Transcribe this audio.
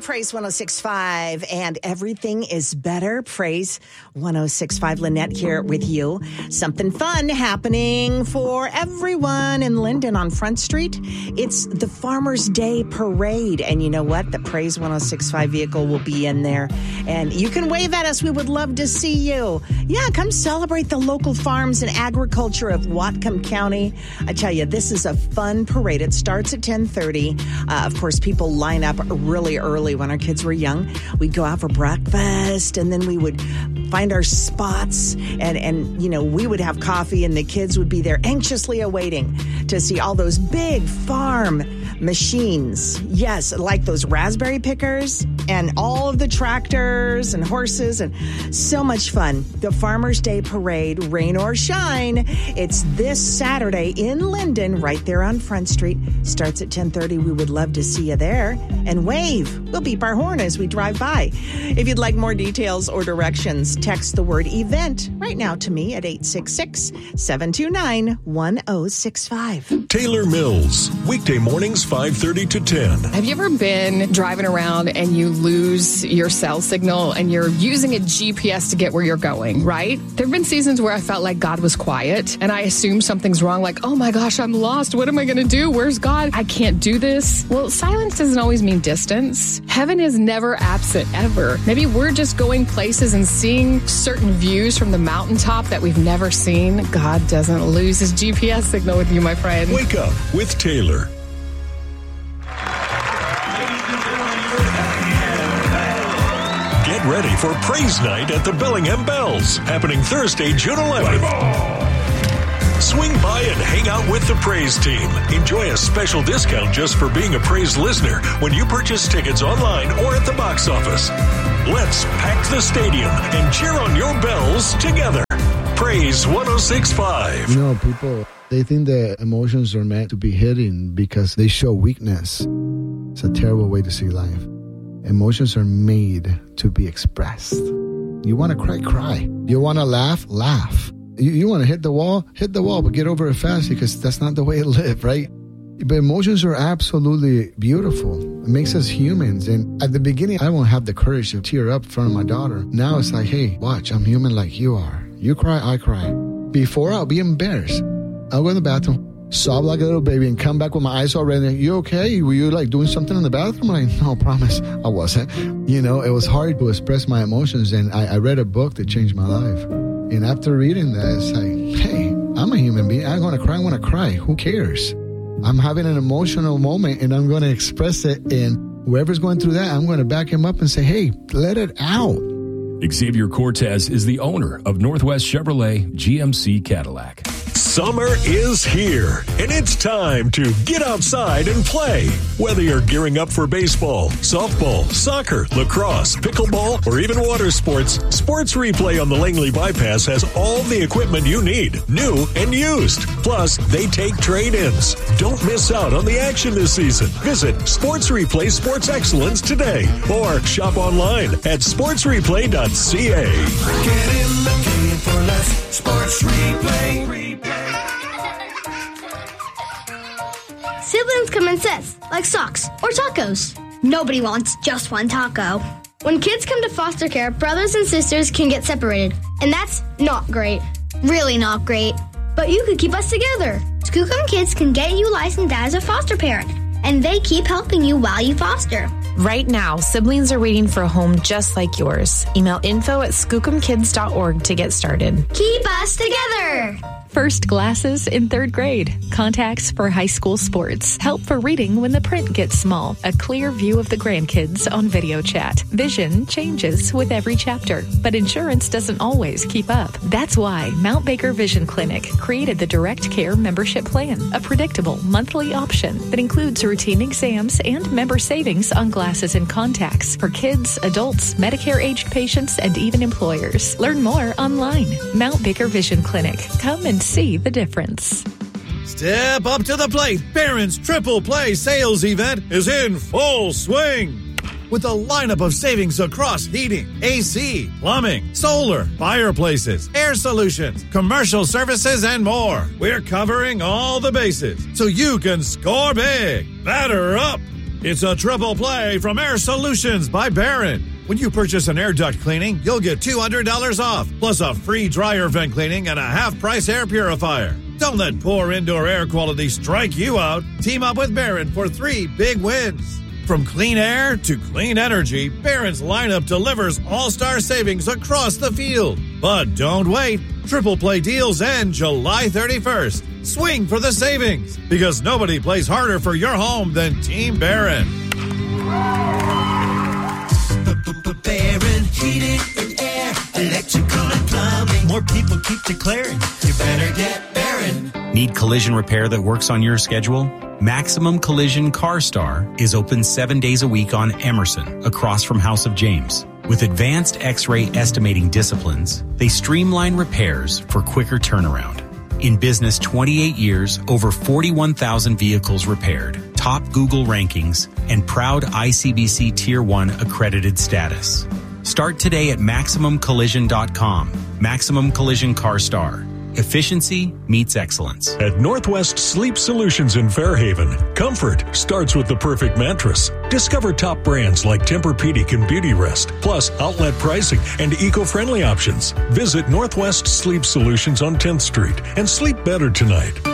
Praise 106.5, and everything is better. Praise 106.5. Lynette here with you. Something fun happening for everyone in Linden on Front Street. It's the Farmers Day Parade. And you know what? The Praise 106.5 vehicle will be in there. And you can wave at us. We would love to see you. Yeah, come celebrate the local farms and agriculture of Whatcom County. I tell you, this is a fun parade. It starts at 10:30. Of course, people line up really early. When our kids were young, we'd go out for breakfast, and then we would find our spots, and you know, we would have coffee, and the kids would be there anxiously awaiting to see all those big farm machines. Yes, like those raspberry pickers and all of the tractors and horses, and so much fun. The Farmers Day Parade, rain or shine, it's this Saturday in Linden, right there on Front Street. Starts at 10:30. We would love to see you there and wave. We'll beep our horn as we drive by. If you'd like more details or directions, text the word event right now to me at 866-729-1065. Taylor Mills, weekday mornings 5:30 to 10. Have you ever been driving around and you lose your cell signal and you're using a GPS to get where you're going, right? There have been seasons where I felt like God was quiet and I assumed something's wrong, like, oh my gosh, I'm lost. What am I going to do? Where's God? I can't do this. Well, silence doesn't always mean distance. Heaven is never absent, ever. Maybe we're just going places and seeing certain views from the mountaintop that we've never seen. God doesn't lose his GPS signal with you, my friend. Wake up with Taylor. Get ready for Praise Night at the Bellingham Bells, happening Thursday, June 11th. Swing by and hang out with the Praise team. Enjoy a special discount just for being a Praise listener when you purchase tickets online or at the box office. Let's pack the stadium and cheer on your bells together. Praise 106.5. You know, people, they think that emotions are meant to be hidden because they show weakness. It's a terrible way to see life. Emotions are made to be expressed. You want to cry, cry. You want to laugh, laugh. You want to hit the wall, but get over it fast because that's not the way it lives, right? But emotions are absolutely beautiful. It makes us humans. And at the beginning, I won't have the courage to tear up in front of my daughter. Now it's like, hey, watch, I'm human like you are. You cry, I cry. Before, I'll be embarrassed. I'll go in the bathroom, sob like a little baby, and come back with my eyes all red. You okay? Were you like doing something in the bathroom? I'm like, no, promise, I wasn't. You know, it was hard to express my emotions. And I read a book that changed my life. And after reading that, it's like, hey, I'm a human being. I'm going to cry. I want to cry. Who cares? I'm having an emotional moment and I'm going to express it. And whoever's going through that, I'm going to back him up and say, hey, let it out. Xavier Cortez is the owner of Northwest Chevrolet GMC Cadillac. Summer is here, and it's time to get outside and play. Whether you're gearing up for baseball, softball, soccer, lacrosse, pickleball, or even water sports, Sports Replay on the Langley Bypass has all the equipment you need, new and used. Plus, they take trade-ins. Don't miss out on the action this season. Visit Sports Replay Sports Excellence today, or shop online at sportsreplay.ca. Get in the game for less. Sports Replay. Siblings come in sets, like socks or tacos. Nobody wants just one taco. When kids come to foster care, brothers and sisters can get separated, and that's not great. Really not great. But you could keep us together. Skookum Kids can get you licensed as a foster parent, and they keep helping you while you foster. Right now, siblings are waiting for a home just like yours. Email info@skookumkids.org to get started. Keep us together! First glasses in 3rd grade. Contacts for high school sports. Help for reading when the print gets small. A clear view of the grandkids on video chat. Vision changes with every chapter, but insurance doesn't always keep up. That's why Mount Baker Vision Clinic created the Direct Care Membership Plan, a predictable monthly option that includes routine exams and member savings on glasses and contacts for kids, adults, Medicare-aged patients, and even employers. Learn more online. Mount Baker Vision Clinic. Come and see the difference. Step up to the plate. Barron's Triple Play sales event is in full swing. With a lineup of savings across heating, AC, plumbing, solar, fireplaces, air solutions, commercial services, and more. We're covering all the bases so you can score big. Batter up. It's a triple play from Air Solutions by Barron. When you purchase an air duct cleaning, you'll get $200 off, plus a free dryer vent cleaning and a half-price air purifier. Don't let poor indoor air quality strike you out. Team up with Barron for 3 big wins. From clean air to clean energy, Barron's lineup delivers all-star savings across the field. But don't wait. Triple play deals end July 31st. Swing for the savings, because nobody plays harder for your home than Team Barron. Barron Heating and Air, Electrical and Plumbing. More people keep declaring, you better get Barron. Need collision repair that works on your schedule? Maximum Collision CarStar is open 7 days a week on Emerson, across from House of James. With advanced X-ray estimating disciplines, they streamline repairs for quicker turnaround. In business 28 years, over 41,000 vehicles repaired, top Google rankings, and proud ICBC Tier 1 accredited status. Start today at MaximumCollision.com. Maximum Collision CarStar. Efficiency meets excellence. At Northwest Sleep Solutions in Fairhaven, comfort starts with the perfect mattress. Discover top brands like Tempur-Pedic and Beautyrest, plus outlet pricing and eco-friendly options. Visit Northwest Sleep Solutions on 10th Street and sleep better tonight.